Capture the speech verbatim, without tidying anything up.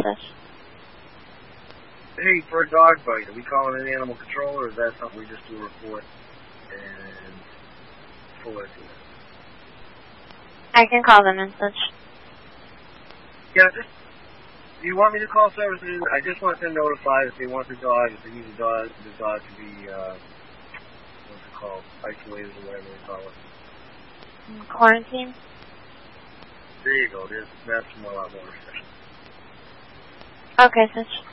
message. Hey, for a dog bite, are we calling an animal control, or is that something we just do a report and forward to them? I can call the message. Yeah, just, do you want me to call services? I just want them notified if they want the dog, if they need the dog, the dog to be, uh, what's it called, isolated or whatever they call it. Quarantine? There you go, there's, that's a lot more efficient. Okay, sis.